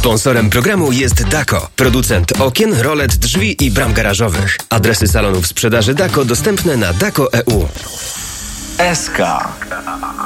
Sponsorem programu jest Dako, producent okien, rolet, drzwi i bram garażowych. Adresy salonów sprzedaży Dako dostępne na dako.eu. SK.